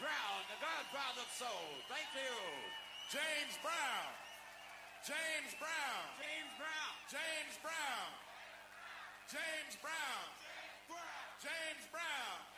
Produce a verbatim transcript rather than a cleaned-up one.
Brown, the godfather of soul. Thank you. James Brown. James Brown. James Brown. James Brown. James Brown. James Brown.